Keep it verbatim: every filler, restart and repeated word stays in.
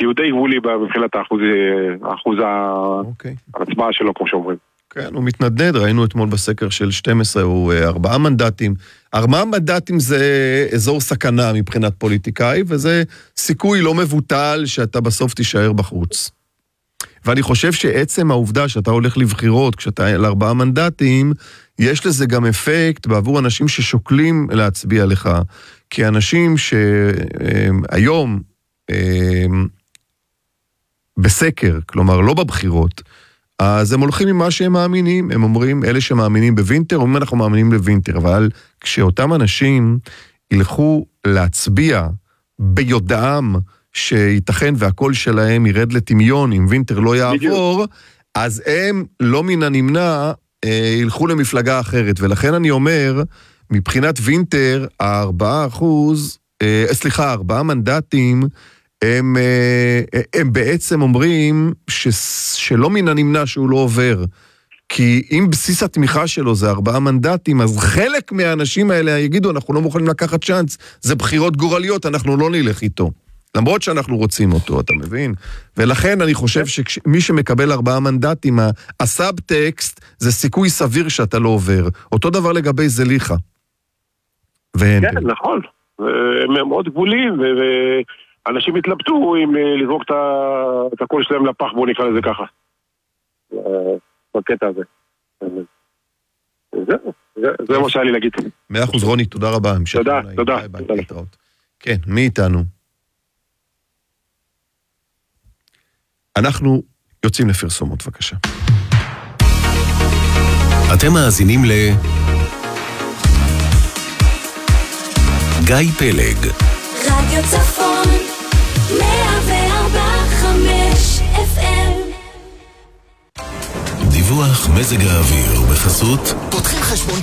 כי הוא די גבולי מבחינת האחוז, האחוז ההצבעה שלו, כמו שאומרים. כן, הוא מתנדנד, ראינו אתמול בסקר של שתים עשרה, הוא ארבעה מנדטים. ארבעה מנדטים זה אזור סכנה מבחינת פוליטיקאי, וזה סיכוי לא מבוטל שאתה בסוף תישאר בחוץ. ואני חושב שעצם העובדה שאתה הולך לבחירות, כשאתה על ארבעה מנדטים, יש לזה גם אפקט בעבור אנשים ששוקלים להצביע לך, כי אנשים שהיום בסקר, כלומר לא בבחירות, אז הם הולכים עם מה שהם מאמינים, הם אומרים, אלה שמאמינים בווינטר, אומרים אנחנו מאמינים בווינטר, אבל כשאותם אנשים ילכו להצביע ביודעם, שייתכן והקול שלהם ירד לטמיון, אם וינטר לא יעבור, אז הם לא מן הנמנע, אה, ילכו למפלגה אחרת, ולכן אני אומר, מבחינת וינטר, הארבעה אחוז, אה, סליחה, ארבעה מנדטים, הם, הם בעצם אומרים ש, שלא מן הנמנע שהוא לא עובר, כי אם בסיס התמיכה שלו זה ארבעה מנדטים, אז חלק מהאנשים האלה יגידו, אנחנו לא מוכנים לקחת צ'אנס, זה בחירות גורליות, אנחנו לא נלך איתו, למרות שאנחנו רוצים אותו, אתה מבין? ולכן אני חושב שמי שמקבל ארבעה מנדטים, הסאבטקסט זה סיכוי סביר שאתה לא עובר, אותו דבר לגבי זליכה. כן, נכון, הם מאוד גבולים, ו... אנשים התלבטו אם לזרוק את הקול שלהם לפח, בואו נקרא לזה ככה. בקטע הזה. זה מה שהיה לי להגיד. מאה אחוז רוני, תודה רבה. תודה, תודה. כן, מי איתנו? אנחנו יוצאים לפרסומות, בבקשה. אתם מאזינים ל... גיא פלג. רדיו צפון מאה וארבע חמש אף אם. דיווח מזג האוויר בחסות פותחים חשבון